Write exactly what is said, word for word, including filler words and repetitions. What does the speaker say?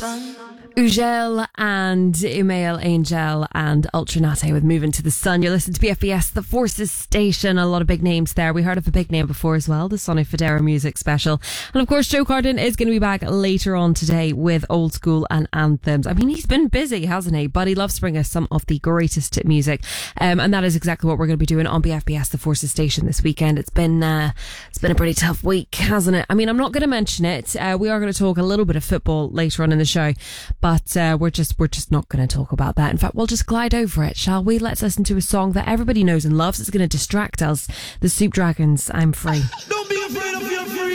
Ugel and Email Angel and Ultranate with Moving to the Sun. You're listening to B F B S, the Forces Station. A lot of big names there. We heard of a big name before as well, the Sonny Fodera Music Special. And of course, Joe Carden is going to be back later on today with Old School and Anthems. I mean, he's been busy, hasn't he? But he loves to bring us some of the greatest music. Um, and that is exactly what we're going to be doing on B F B S, the Forces Station this weekend. It's been, uh, it's been a pretty tough week, hasn't it? I mean, I'm not going to mention it. Uh, we are going to talk a little bit of football later on in the show. But uh, we're just we're just not going to talk about that. In fact, we'll just glide over it, shall we? Let's listen to a song that everybody knows and loves. It's going to distract us. The Soup Dragons, I'm Free.